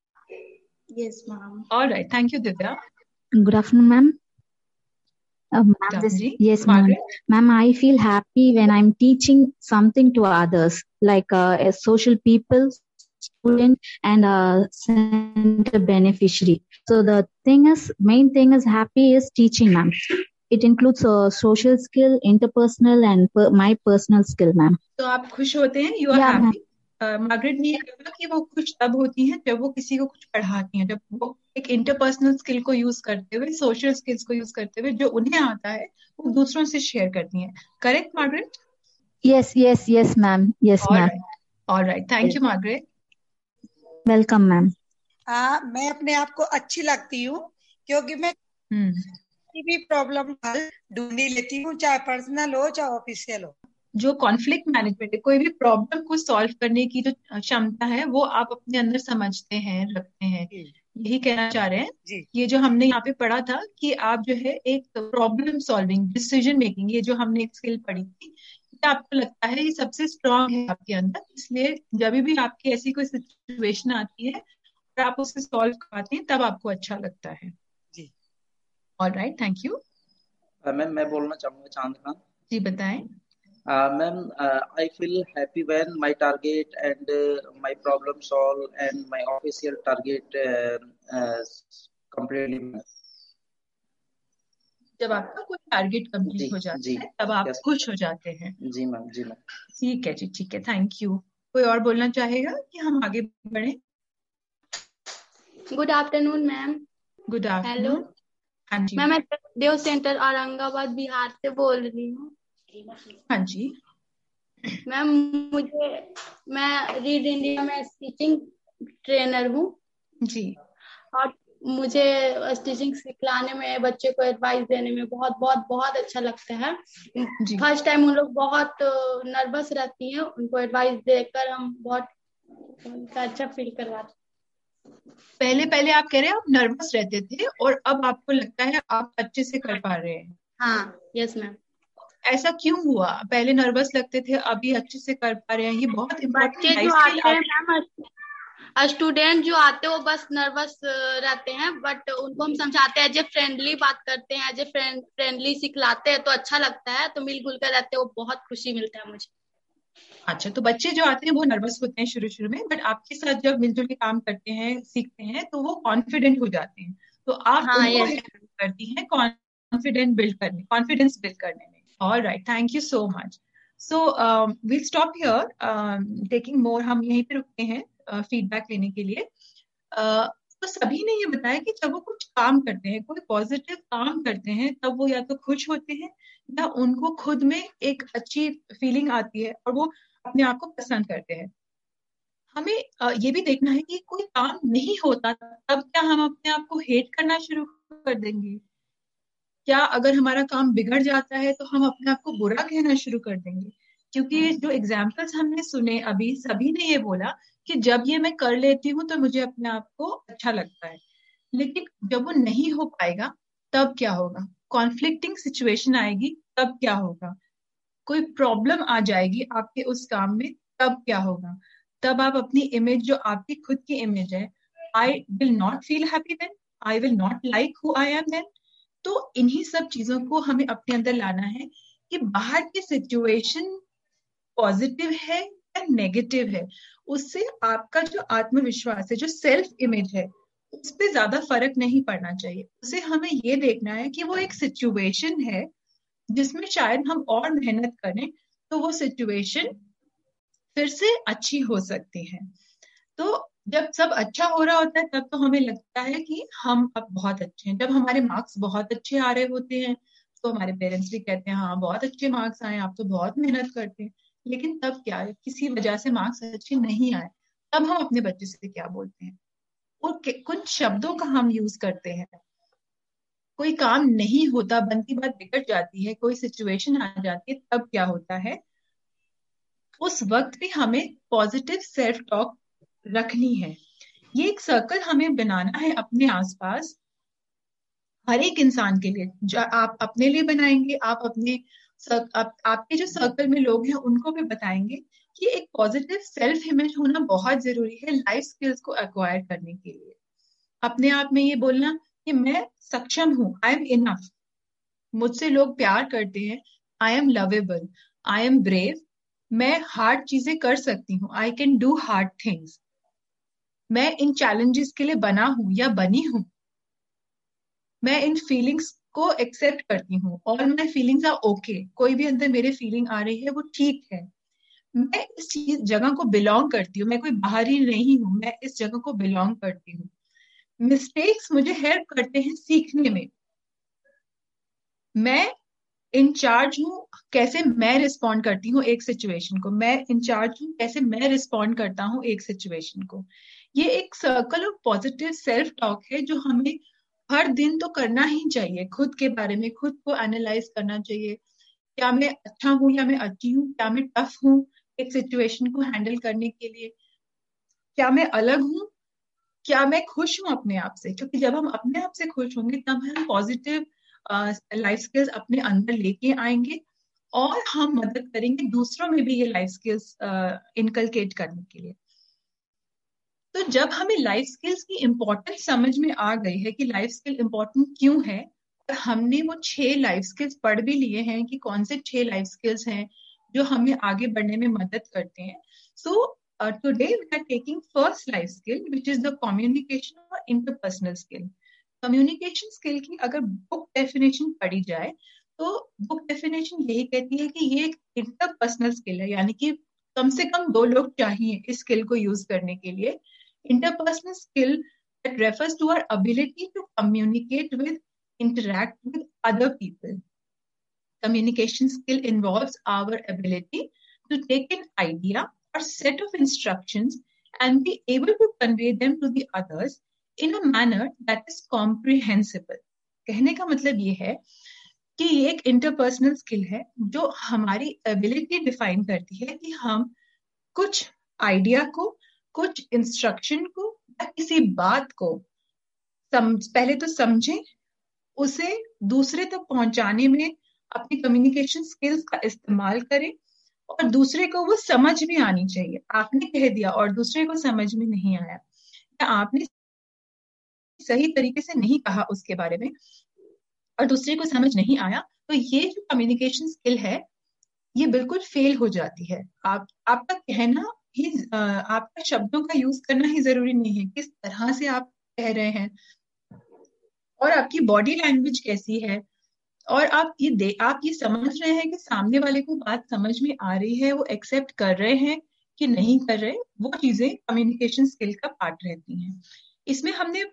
Yes, ma'am. All right. Thank you, Divya. Good afternoon, ma'am. Uh, ma'am this, yes, ma'am. Ma'am, I feel happy when I'm teaching something to others, like uh, a social people, student, and a center beneficiary. So the thing is, main thing is happy is teaching, ma'am. It includes a social skill, interpersonal, and per, my personal skill, ma'am. तो आप खुश होते हैं? You are Yeah, happy. Margaret ने कहा कि वो खुश तब होती हैं जब वो किसी को कुछ पढ़ाती हैं, जब वो एक इंटरपर्सनल स्किल को यूज करते हुए, सोशल स्किल्स को यूज करते हुए जो उन्हें आता है वो दूसरों से शेयर करती हैं। Correct Margaret? Yes, yes, yes, ma'am. Yes, All ma'am. right. All right. Thank you, Margaret. Welcome, ma'am. हाँ, मैं अपने आप को अच्छी लगती हूँ क्योंकि मैं किसी भी प्रॉब्लम हल ढूंढ ही लेती हूँ, चाहे पर्सनल हो चाहे ऑफिशियल हो। जो कॉन्फ्लिक्ट मैनेजमेंट है, कोई भी प्रॉब्लम को सॉल्व करने की जो क्षमता है वो आप अपने अंदर समझते हैं, रखते हैं, यही कहना चाह रहे हैं। ये जो हमने यहाँ पे पढ़ा था कि आप जो है एक प्रॉब्लम सॉल्विंग, डिसीजन मेकिंग, ये जो हमने एक स्किल पढ़ी थी, ये आपको लगता है ये सबसे स्ट्रांग है आपके अंदर। इसलिए जब भी आपकी ऐसी कोई सिचुएशन आती है और आप उसे सॉल्व करते हैं तब आपको अच्छा लगता है। जी। All right, thank you. Ma'am मैं बोलना चाहूंगा चांद खान जी, बताएं। Uh, ma'am, uh, I feel happy when my target and uh, my problem solve and my official target uh, uh, completely. जब आपका कोई टारगेट कंप्लीट हो जाता है तब आप खुश हो जाते हैं। जी मैम, जी मैम। ठीक है जी, ठीक है, थैंक यू। कोई और बोलना चाहेगा कि हम आगे बढ़े? Good afternoon ma'am. Good afternoon. Hello. हाँ जी मैम, मैं देव सेंटर औरंगाबाद बिहार से बोल रही हूँ। हाँ जी मैम, मुझे मैं रीड इंडिया में स्टिचिंग ट्रेनर हूँ जी, और मुझे स्टिचिंग सिखलाने में, बच्चे को एडवाइस देने में बहुत बहुत बहुत अच्छा लगता है। फर्स्ट टाइम उन लोग बहुत नर्वस रहती हैं, उनको एडवाइस देकर हम बहुत अच्छा फील करवाते हैं। पहले पहले आप कह रहे हैं आप नर्वस रहते थे और अब आपको लगता है आप अच्छे से कर पा रहे हैं? हाँ, यस मैम। ऐसा क्यों हुआ? पहले नर्वस लगते थे, अभी अच्छे से कर पा रहे हैं, ये बहुत बच्चे जो आते हैं मैम, स्टूडेंट जो आते हैं वो बस नर्वस रहते हैं, बट उनको हम समझाते हैं, एज ए फ्रेंडली बात करते हैं, एज ए फ्रेंड फ्रेंडली सिखलाते हैं तो अच्छा लगता है, तो मिलजुल कर रहते हैं, वो बहुत खुशी मिलता है मुझे। अच्छा, तो बच्चे जो आते हैं वो नर्वस होते हैं शुरू शुरू में, बट आपके साथ जब मिलजुल के काम करते हैं, सीखते हैं, तो वो कॉन्फिडेंट हो जाते हैं। तो आप हाँ, उनको हेल्प करती हैं कॉन्फिडेंट बिल्ड करने कॉन्फिडेंस बिल्ड करने में। All right, thank you so much. So um, we'll stop here, um, taking more. हम यहीं पे रुकते हैं फीडबैक uh, लेने के लिए। uh, तो सभी ने ये बताया कि जब वो कुछ काम करते हैं, कोई पॉजिटिव काम करते हैं, तब वो या तो खुश होते हैं या उनको खुद में एक अच्छी फीलिंग आती है और वो अपने आप को पसंद करते हैं। हमें uh, ये भी देखना है कि कोई काम नहीं होता तब क्या हम अपने आप को हेट करना शुरू कर देंगे? क्या अगर हमारा काम बिगड़ जाता है तो हम अपने आप को बुरा कहना शुरू कर देंगे? क्योंकि जो एग्जाम्पल्स हमने सुने अभी, सभी ने ये बोला कि जब ये मैं कर लेती हूँ तो मुझे अपने आप को अच्छा लगता है, लेकिन जब वो नहीं हो पाएगा तब क्या होगा? कॉन्फ्लिक्टिंग सिचुएशन आएगी तब क्या होगा? कोई प्रॉब्लम आ जाएगी आपके उस काम में तब क्या होगा? तब आप अपनी इमेज, जो आपकी खुद की इमेज है, I will not feel happy then, I will not like who I am then. तो इन्हीं सब चीजों को हमें अपने अंदर लाना है कि बाहर की सिचुएशन पॉजिटिव है या या नेगेटिव है, उससे आपका जो आत्मविश्वास है, जो सेल्फ इमेज है, उस पर ज्यादा फर्क नहीं पड़ना चाहिए। उसे हमें ये देखना है कि वो एक सिचुएशन है जिसमें शायद हम और मेहनत करें तो वो सिचुएशन फिर से अच्छी हो सकती है। तो जब सब अच्छा हो रहा होता है तब तो हमें लगता है कि हम अब बहुत अच्छे हैं। जब हमारे मार्क्स बहुत अच्छे आ रहे होते हैं तो हमारे पेरेंट्स भी कहते हैं हाँ बहुत अच्छे मार्क्स आए, आप तो बहुत मेहनत करते हैं। लेकिन तब क्या है, किसी वजह से मार्क्स अच्छे नहीं आए, तब हम अपने बच्चे से क्या बोलते हैं और कुछ शब्दों का हम यूज करते हैं। कोई काम नहीं होता, बनती बात बिगड़ जाती है, कोई सिचुएशन आ जाती है, तब क्या होता है, उस वक्त भी हमें पॉजिटिव सेल्फ टॉक रखनी है। ये एक सर्कल हमें बनाना है अपने आसपास, हर एक इंसान के लिए। जो आप अपने लिए बनाएंगे, आप अपने आप, आपके जो सर्कल में लोग हैं उनको भी बताएंगे कि एक पॉजिटिव सेल्फ इमेज होना बहुत जरूरी है लाइफ स्किल्स को एक्वायर करने के लिए। अपने आप में ये बोलना कि मैं सक्षम हूं, आई एम इनफ, मुझसे लोग प्यार करते हैं, I am lovable, I am brave, मैं हार्ड चीजें कर सकती हूँ, I can do hard things, मैं इन चैलेंजेस के लिए बना हूं या बनी हूं, मैं इन फीलिंग्स को एक्सेप्ट करती हूँ और मैं फीलिंग्स आर ओके, कोई भी अंदर मेरे फीलिंग आ रही है वो ठीक है, मैं इस चीज जगह को बिलोंग करती हूँ, मैं कोई बाहरी नहीं हूँ, मैं इस जगह को बिलोंग करती हूँ। मिस्टेक्स मुझे हेल्प करते हैं सीखने में, मैं इंचार्ज हूँ कैसे मैं रिस्पॉन्ड करती हूँ एक सिचुएशन को, मैं इंचार्ज हूँ कैसे मैं रिस्पॉन्ड करता हूँ एक सिचुएशन को। ये एक circle of positive self talk है जो हमें हर दिन तो करना ही चाहिए। खुद के बारे में खुद को एनालाइज करना चाहिए, क्या मैं अच्छा हूँ या मैं अच्छी हूँ, क्या मैं टफ हूँ एक सिचुएशन को हैंडल करने के लिए, क्या मैं अलग हूँ, क्या मैं खुश हूँ अपने आप से। क्योंकि जब हम अपने आप से खुश होंगे तब हम पॉजिटिव लाइफ स्किल्स अपने अंदर लेके आएंगे और हम मदद करेंगे दूसरों में भी ये लाइफ स्किल्स इनकलकेट करने के लिए। तो जब हमें लाइफ स्किल्स की इम्पोर्टेंस समझ में आ गई है कि लाइफ स्किल इम्पोर्टेंट क्यों है, और हमने वो छह लाइफ स्किल्स पढ़ भी लिए हैं कि कौन से छह लाइफ स्किल्स हैं जो हमें आगे बढ़ने में मदद करते हैं। So today we are taking first life skill which is the communication और इंटरपर्सनल स्किल। कम्युनिकेशन स्किल की अगर बुक डेफिनेशन पढ़ी जाए तो बुक डेफिनेशन यही कहती है कि ये एक इंटरपर्सनल स्किल है, यानी कि कम से कम दो लोग चाहिए इस स्किल को यूज करने के लिए। Interpersonal skill that refers to our ability to communicate with, interact with other people. Communication skill involves our ability to take an idea or set of instructions and be able to convey them to the others in a manner that is comprehensible. कहने का मतलब ये है कि ये एक इंटरपर्सनल स्किल है जो हमारी एबिलिटी डिफाइन करती है कि हम कुछ आइडिया को, कुछ इंस्ट्रक्शन को या किसी बात को सम, पहले तो समझें, उसे दूसरे तक पहुंचाने में अपनी कम्युनिकेशन स्किल्स का इस्तेमाल करें और दूसरे को वो समझ में आनी चाहिए। आपने कह दिया और दूसरे को समझ में नहीं आया या आपने सही तरीके से नहीं कहा उसके बारे में और दूसरे को समझ नहीं आया, तो ये जो कम्युनिकेशन स्किल है ये बिल्कुल फेल हो जाती है। आप आपका कहना ही, आपका शब्दों का यूज करना ही जरूरी नहीं है, किस तरह से आप कह रहे हैं और आपकी बॉडी लैंग्वेज कैसी है और आप ये दे आप ये समझ रहे हैं कि सामने वाले को बात समझ में आ रही है, वो एक्सेप्ट कर रहे हैं कि नहीं कर रहे, वो चीजें कम्युनिकेशन स्किल का पार्ट रहती हैं। इसमें हमने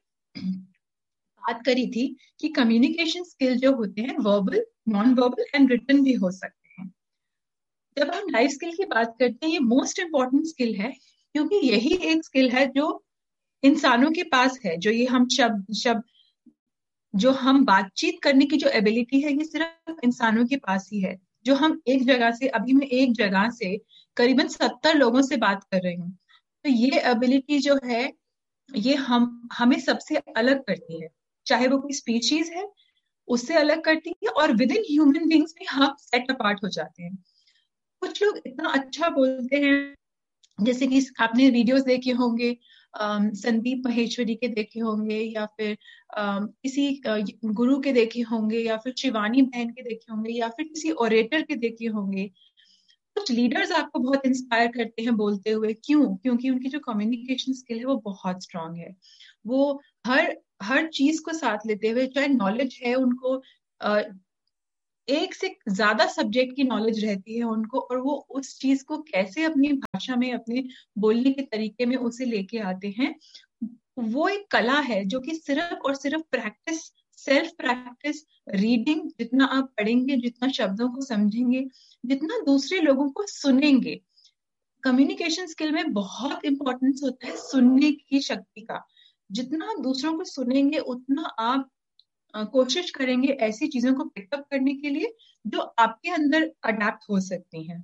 बात करी थी कि कम्युनिकेशन स्किल जो होते हैं verbal, non verbal and written भी हो सकते हैं। जब हम लाइफ स्किल की बात करते हैं ये मोस्ट इंपॉर्टेंट स्किल है क्योंकि यही एक स्किल है जो इंसानों के पास है। जो ये हम शब्द शब्द जो हम बातचीत करने की जो एबिलिटी है ये सिर्फ इंसानों के पास ही है। जो हम एक जगह से, अभी मैं एक जगह से करीबन सत्तर लोगों से बात कर रही हूँ, तो ये एबिलिटी जो है ये हम हमें सबसे अलग करती है। चाहे वो कोई स्पीशीज है उससे अलग करती है और विद इन ह्यूमन बींग्स भी हम सेट अपार्ट हो जाते हैं। कुछ लोग इतना अच्छा बोलते हैं, जैसे कि आपने वीडियोस देखे होंगे, संदीप महेश्वरी के देखे होंगे या फिर किसी गुरु के देखे होंगे या फिर शिवानी बहन के देखे होंगे या फिर किसी ओरेटर के देखे होंगे। कुछ लीडर्स आपको बहुत इंस्पायर करते हैं बोलते हुए, क्यों? क्योंकि उनकी जो कम्युनिकेशन स्किल है वो बहुत स्ट्रांग है। वो हर हर चीज को साथ लेते हुए, चाहे नॉलेज है उनको, आ, एक से ज्यादा सब्जेक्ट की नॉलेज रहती है उनको, और वो उस चीज को कैसे अपनी भाषा में, अपने बोलने के तरीके में उसे लेके आते हैं, वो एक कला है जो कि सिर्फ और सिर्फ प्रैक्टिस, सेल्फ प्रैक्टिस, रीडिंग, जितना आप पढ़ेंगे, जितना शब्दों को समझेंगे, जितना दूसरे लोगों को सुनेंगे। कम्युनिकेशन स्किल में बहुत इंपॉर्टेंस होता है सुनने की शक्ति का। जितना आप दूसरों को सुनेंगे उतना आप आ, कोशिश करेंगे ऐसी चीजों को पिकअप करने के लिए जो आपके अंदर अडेप्ट हो सकती हैं।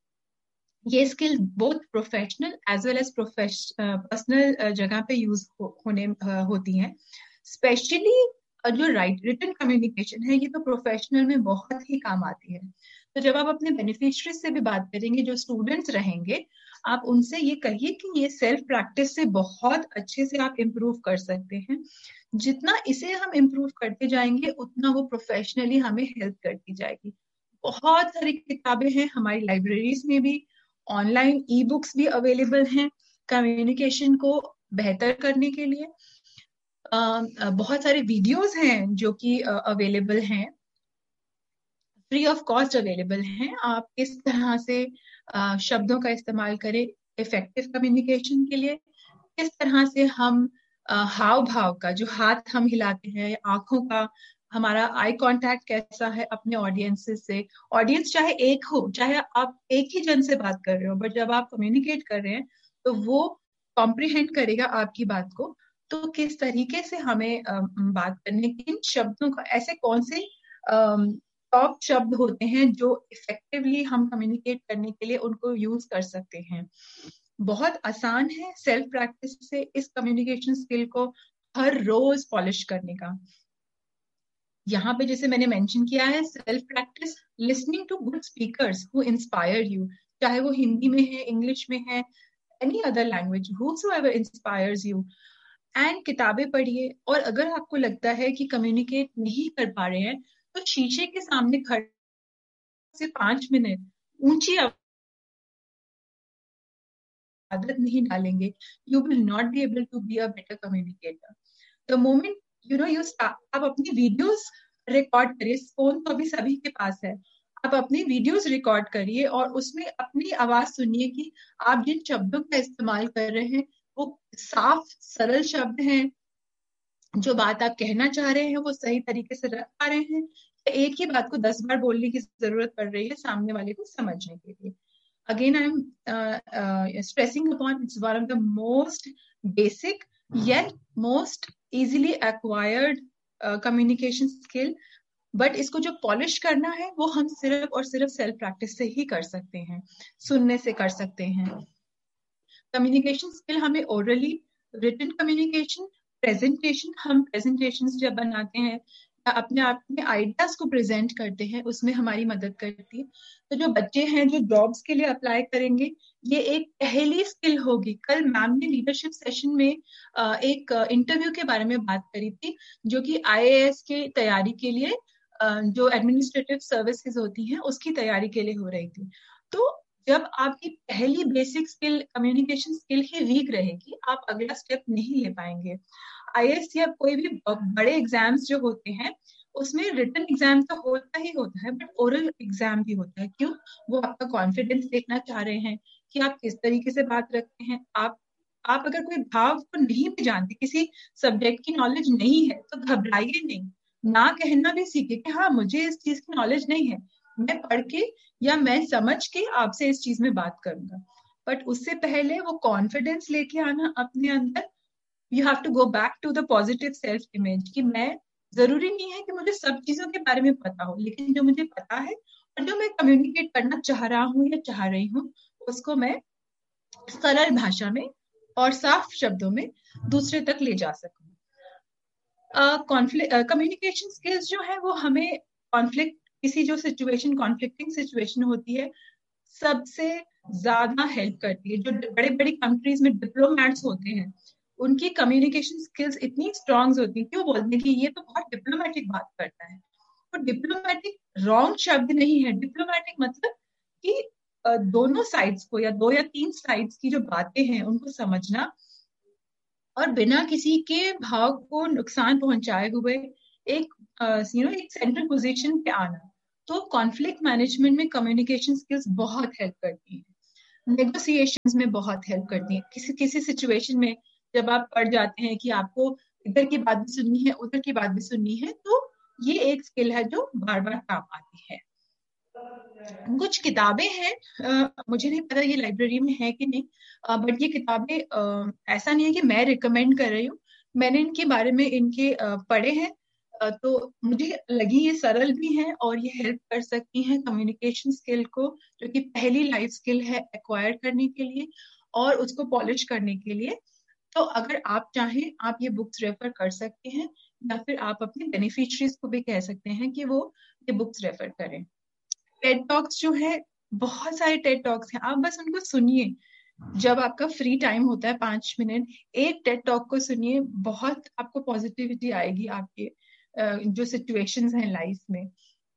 ये skill both professional as well as personal जगह पे यूज हो, होने uh, होती हैं। स्पेशली uh, जो राइट रिटन कम्युनिकेशन है, ये तो प्रोफेशनल में बहुत ही काम आती है। तो जब आप अपने बेनिफिशियरी से भी बात करेंगे, जो स्टूडेंट्स रहेंगे, आप उनसे ये कहिए कि ये सेल्फ प्रैक्टिस से बहुत अच्छे से आप इम्प्रूव कर सकते हैं। जितना इसे हम इम्प्रूव करते जाएंगे उतना वो प्रोफेशनली हमें हेल्प करती जाएगी। बहुत सारी किताबें हैं हमारी लाइब्रेरीज में भी, ऑनलाइन ई बुक्स भी अवेलेबल हैं कम्युनिकेशन को बेहतर करने के लिए। uh, बहुत सारे वीडियोस हैं जो कि अवेलेबल uh, हैं, फ्री ऑफ कॉस्ट अवेलेबल हैं। आप किस तरह से uh, शब्दों का इस्तेमाल करें इफेक्टिव कम्युनिकेशन के लिए, किस तरह से हम uh, हाव भाव का, जो हाथ हम हिलाते हैं, आंखों का, हमारा आई कांटेक्ट कैसा है अपने ऑडियंसेस से। ऑडियंस चाहे एक हो, चाहे आप एक ही जन से बात कर रहे हो, बट जब आप कम्युनिकेट कर रहे हैं तो वो कॉम्प्रिहेंड करेगा आपकी बात को। तो किस तरीके से हमें बात करने, किन शब्दों का, ऐसे कौन से टॉप शब्द होते हैं जो इफेक्टिवली हम कम्युनिकेट करने के लिए उनको यूज कर सकते हैं। बहुत आसान है सेल्फ प्रैक्टिस से इस कम्युनिकेशन स्किल को हर रोज पॉलिश करने का। यहाँ पे जैसे मैंने मेंशन किया है, self practice listening to good speakers who inspire you, चाहे वो हिंदी में है, इंग्लिश में है, any other language, whosoever inspires you, and किताबें पढ़िए। और अगर आपको लगता है कि कम्युनिकेट नहीं कर पा रहे हैं तो शीशे के सामने खड़े से पांच मिनट ऊंची आदत नहीं डालेंगे, you will not be able to be a better communicator. The moment you know you start, आप अपनी वीडियोस रिकॉर्ड करिए, फोन तो अभी सभी के पास है, आप अपनी वीडियोस रिकॉर्ड करिए और उसमें अपनी आवाज सुनिए कि आप जिन शब्दों का इस्तेमाल कर रहे हैं वो साफ सरल शब्द हैं, जो बात आप कहना चाह रहे हैं वो सही तरीके से रख पा रहे हैं, एक ही बात को दस बार बोलने की जरूरत पड़ रही है सामने वाले को समझने के लिए। Again, I am uh, uh, stressing upon it's one of the most basic yet most easily acquired uh, communication skill. But इसको जो पॉलिश करना है वो हम सिर्फ और सिर्फ सेल्फ प्रैक्टिस से ही कर सकते हैं, सुनने से कर सकते हैं। कम्युनिकेशन स्किल हमें ओरली, रिटन कम्युनिकेशन, प्रेजेंटेशन, हम प्रेजेंटेशंस जब बनाते हैं अपने आप में आइडियाज को प्रेजेंट करते हैं, उसमें हमारी मदद करती है। तो जो बच्चे हैं जो जॉब्स के लिए अप्लाई करेंगे, ये एक पहली स्किल होगी। कल मैम ने लीडरशिप सेशन में एक इंटरव्यू के बारे में बात करी थी, जो कि आईएएस की तैयारी के लिए, जो एडमिनिस्ट्रेटिव सर्विसेज होती हैं उसकी तैयारी के लिए हो रही थी। तो जब आपकी पहली बेसिक स्किल कम्युनिकेशन स्किल ही वीक रहेगी, आप अगला स्टेप नहीं ले पाएंगे। आईएएस या कोई भी बड़े एग्जाम्स जो होते हैं उसमें रिटन एग्जाम तो होता ही होता है, बट ओरल एग्जाम भी होता है। क्यों? वो आपका कॉन्फिडेंस देखना चाह रहे हैं कि आप किस तरीके से बात रखते हैं। आप आप अगर कोई भाव को नहीं भी जानते, किसी सब्जेक्ट की नॉलेज नहीं है, तो घबराइए नहीं, ना कहना भी सीखे कि हाँ मुझे इस चीज की नॉलेज नहीं है, मैं पढ़ के या मैं समझ के आपसे इस चीज में बात करूंगा। बट उससे पहले वो कॉन्फिडेंस लेके आना अपने अंदर, you have to go back to the positive self image, कि मैं, जरूरी नहीं है कि मुझे सब चीजों के बारे में पता हो, लेकिन जो मुझे पता है और जो मैं कम्युनिकेट करना चाह रहा हूँ या चाह रही हूँ उसको मैं सरल भाषा में और साफ शब्दों में दूसरे तक ले जा सकूं। कॉन्फ्लिक्ट कम्युनिकेशन स्किल्स जो है वो हमें कॉन्फ्लिक्ट, किसी जो सिचुएशन, कॉन्फ्लिक्टिंग सिचुएशन होती है, सबसे ज्यादा हेल्प करती है। जो बड़े बड़ी कंट्रीज में डिप्लोमेट्स होते हैं उनकी कम्युनिकेशन स्किल्स इतनी स्ट्रॉन्ग होती है कि वो बोलते हैं कि ये तो बहुत डिप्लोमेटिक बात करता है। तो डिप्लोमेटिक रॉन्ग शब्द नहीं है। डिप्लोमेटिक मतलब कि दोनों साइड्स को या दो या तीन साइड्स की जो बातें हैं उनको समझना और बिना किसी के भाव को नुकसान पहुंचाए हुए एक यू नो एक सेंट्रल पोजीशन पे आना। तो कॉन्फ्लिक्ट मैनेजमेंट में कम्युनिकेशन स्किल्स बहुत हेल्प करती हैं, नेगोशिएशंस में बहुत हेल्प करती हैं। किसी किसी सिचुएशन में जब आप पड़ जाते हैं कि आपको इधर की बात भी सुननी है उधर की बात भी सुननी है, तो ये एक स्किल है जो बार बार काम आती है। कुछ किताबें हैं, आ, मुझे नहीं पता ये लाइब्रेरी में है कि नहीं, बट ये किताबें आ, ऐसा नहीं है कि मैं रिकमेंड कर रही हूँ, मैंने इनके बारे में इनके आ, पढ़े हैं, आ, तो मुझे लगी ये सरल भी हैं और ये हेल्प कर सकती हैं कम्युनिकेशन स्किल को, जो कि पहली लाइफ स्किल है एक्वायर करने के लिए और उसको पॉलिश करने के लिए। तो अगर आप चाहें आप ये बुक्स रेफर कर सकते हैं, या फिर आप अपने बेनिफिशरीज को भी कह सकते हैं कि वो ये बुक्स रेफर करें। टेड टॉक्स जो है, बहुत सारे टेड टॉक्स हैं, आप बस उनको सुनिए। जब आपका फ्री टाइम होता है पांच मिनट एक टेड टॉक को सुनिए, बहुत आपको पॉजिटिविटी आएगी आपके जो सिचुएशंस हैं लाइफ में।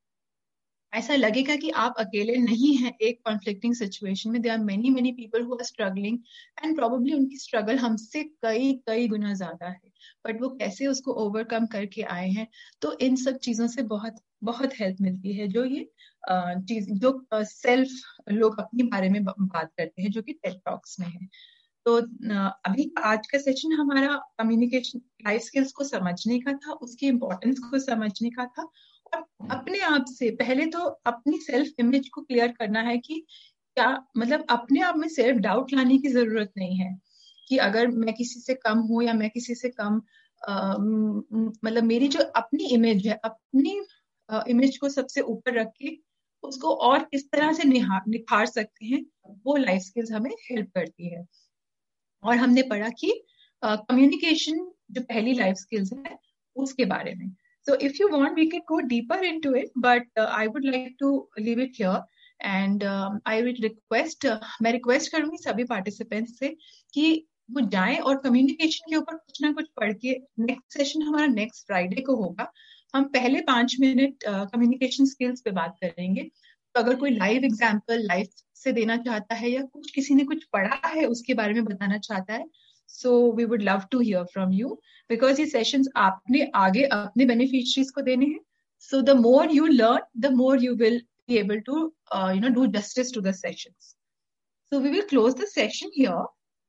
ऐसा लगेगा कि आप अकेले नहीं हैं एक कॉन्फ्लिक्टिंग सिचुएशन में। There are many many people who are struggling and probably उनकी स्ट्रगल हमसे कई कई गुना ज्यादा है, बट वो कैसे उसको ओवरकम करके आए हैं। तो इन सब चीजों से बहुत बहुत हेल्प मिलती है, जो ये चीज जो सेल्फ लोग अपने बारे में बात करते हैं, जो कि टेड टॉक्स में है। तो अभी आज का सेशन हमारा कम्युनिकेशन लाइफ स्किल्स को समझने का था, उसकी इम्पोर्टेंस को समझने का था, और अपने आप से पहले तो अपनी सेल्फ इमेज को क्लियर करना है कि क्या मतलब अपने आप में सेल्फ डाउट लाने की जरूरत नहीं है कि अगर मैं किसी से कम हूं या मैं किसी से कम आ, मतलब मेरी जो अपनी इमेज है, अपनी इमेज को सबसे ऊपर रख के उसको और किस तरह से निहार निखार सकते हैं, वो लाइफ स्किल्स हमें हेल्प करती है। और हमने पढ़ा कि कम्युनिकेशन uh, जो पहली लाइफ स्किल्स है उसके बारे में। So if you want, we can go deeper into it, but uh, I would like to leave it here. And um, I will request, uh, मैं रिक्वेस्ट करूंगी सभी पार्टिसिपेंट्स से कि वो जाएं और कम्युनिकेशन के ऊपर कुछ ना कुछ पढ़ के, नेक्स्ट सेशन हमारा नेक्स्ट फ्राइडे को होगा। हम पहले पांच मिनट कम्युनिकेशन स्किल्स पे बात करेंगे। तो अगर कोई लाइव एग्जाम्पल लाइफ से देना चाहता है या कुछ किसी ने कुछ पढ़ा है उसके बारे में बताना चाहता है, so we would love to hear from you, because ये sessions आपने आगे अपने beneficiaries को देने हैं। So the more you learn, the more you will be able to uh, you know do justice to the sessions. So we will close the session here,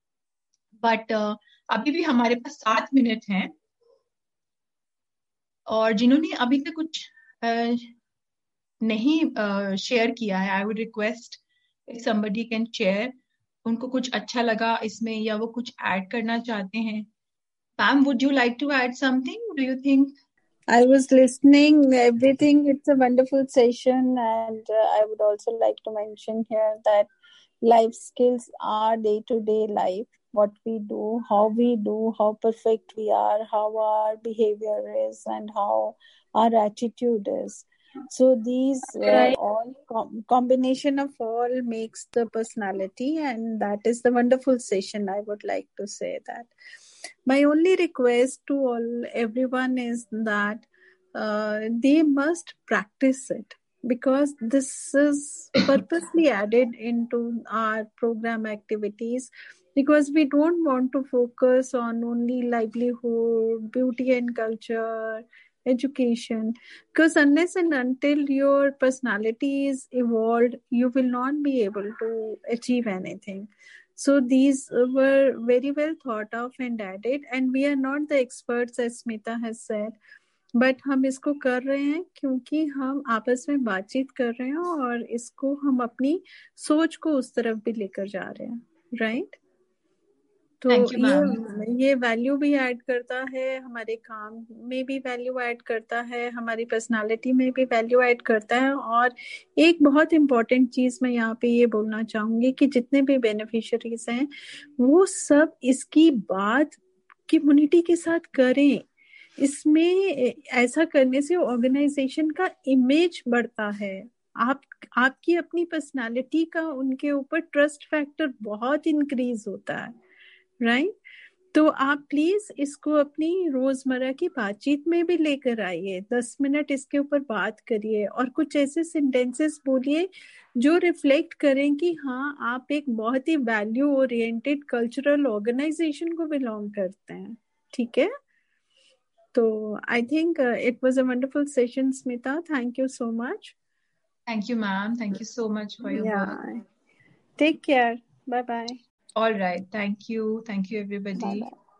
but uh, अभी भी हमारे पास सात मिनट हैं, और जिन्होंने अभी तक कुछ uh, नहीं शेयर uh, किया है, I would request if somebody can share, उनको कुछ अच्छा लगा इसमें या वो कुछ ऐड करना चाहते हैं। Pam, would you like to add something? Do you think? I was listening everything. It's a wonderful session, and uh, I would also like to mention here that life skills are day-to-day life. What we do, how we do, how perfect we are, how our behavior is, and how our attitude is. So these uh, all com- combination of all makes the personality, and that is the wonderful session. I would like to say that. My only request to all everyone is that uh, they must practice it, because this is purposely added into our program activities, because we don't want to focus on only livelihood, beauty and culture, education, because unless and until your personality is evolved, you will not be able to achieve anything. So these were very well thought of and added, and we are not the experts, as Smita has said, but हम इसको कर रहे हैं क्योंकि हम आपस में बातचीत कर रहे हैं और इसको हम अपनी सोच को उस तरफ भी लेकर जा रहे हैं, राइट? तो ये ये वैल्यू भी ऐड करता है, हमारे काम में भी वैल्यू ऐड करता है, हमारी पर्सनालिटी में भी वैल्यू ऐड करता है। और एक बहुत इम्पोर्टेंट चीज मैं यहाँ पे ये बोलना चाहूंगी कि जितने भी बेनिफिशियरीज हैं वो सब इसकी बात कम्युनिटी के साथ करें। इसमें ऐसा करने से ऑर्गेनाइजेशन का इमेज बढ़ता है, आप आपकी अपनी पर्सनालिटी का उनके ऊपर ट्रस्ट फैक्टर बहुत इंक्रीज होता है, राइट? तो आप प्लीज इसको अपनी रोजमर्रा की बातचीत में भी लेकर आइए, दस मिनट इसके ऊपर बात करिए और कुछ ऐसे सेंटेंसेस बोलिए जो रिफ्लेक्ट करें कि हाँ आप एक बहुत ही वैल्यू ओरिएंटेड कल्चरल ऑर्गेनाइजेशन को बिलोंग करते हैं. ठीक है, तो I think it was a wonderful session. Smita, thank you so much. Thank you, ma'am. Thank you so much for your Yeah. work. Take care. Bye bye. All right. Thank you. Thank you, everybody. Bye bye.